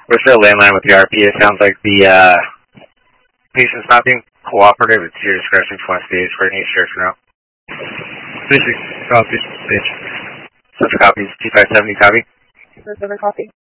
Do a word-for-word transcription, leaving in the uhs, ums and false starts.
We're still landline with the R P. It sounds like the uh, patient's not being cooperative. It's your discretion if you want to stage for any sheriff now. Basic copy, stage. Such copies, T five seventy copy. Another copy.